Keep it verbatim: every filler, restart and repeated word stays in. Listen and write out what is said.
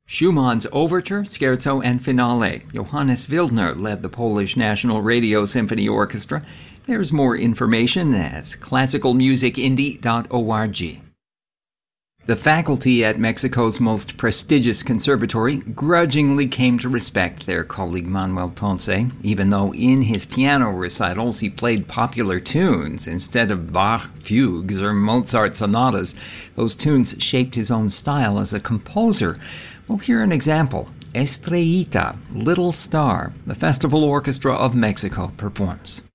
Schumann's Overture, Scherzo, and Finale. Johannes Wildner led the Polish National Radio Symphony Orchestra. There's more information at classical music indie dot org. The faculty at Mexico's most prestigious conservatory grudgingly came to respect their colleague Manuel Ponce, even though in his piano recitals he played popular tunes instead of Bach fugues or Mozart sonatas. Those tunes shaped his own style as a composer. We'll hear an example. Estrellita, Little Star, the Festival Orchestra of Mexico performs.